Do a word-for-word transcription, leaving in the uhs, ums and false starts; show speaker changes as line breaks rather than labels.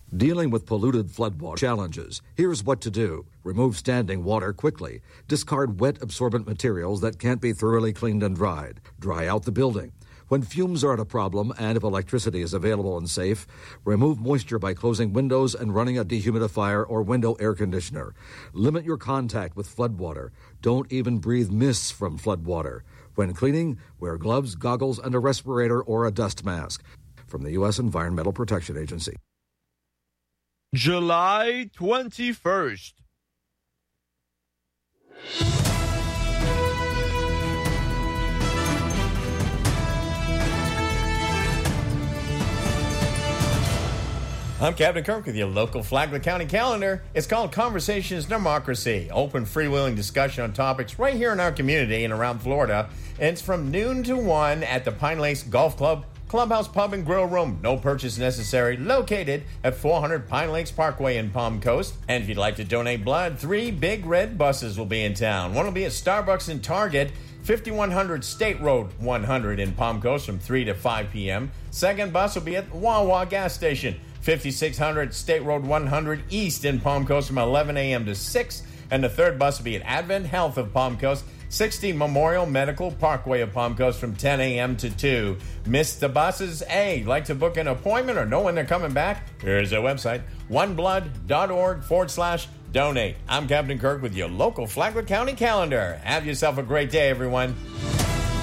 Dealing with polluted floodwater challenges. Here's what to do. Remove standing water quickly. Discard wet absorbent materials that can't be thoroughly cleaned and dried. Dry out the building. When fumes are a problem and if electricity is available and safe, remove moisture by closing windows and running a dehumidifier or window air conditioner. Limit your contact with floodwater. Don't even breathe mists from floodwater. When cleaning, wear gloves, goggles, and a respirator or a dust mask. From the U S Environmental Protection Agency.
July twenty-first.
I'm Captain Kirk with your local Flagler County calendar. It's called Conversations Democracy. Open, freewheeling discussion on topics right here in our community and around Florida. And it's from noon to one at the Pine Lakes Golf Club, Clubhouse Pub and Grill Room. No purchase necessary. Located at four hundred Pine Lakes Parkway in Palm Coast. And if you'd like to donate blood, three big red buses will be in town. One will be at Starbucks and Target, fifty-one hundred State Road one hundred in Palm Coast from three to five p.m. Second bus will be at Wawa gas station, fifty-six hundred State Road one hundred East in Palm Coast from eleven a.m. to six. And the third bus will be at Advent Health of Palm Coast, sixty Memorial Medical Parkway of Palm Coast from ten a.m. to two. Miss the buses? Hey, like to book an appointment or know when they're coming back? Here's our website, oneblood.org forward slash donate. I'm Captain Kirk with your local Flagler County calendar. Have yourself a great day, everyone.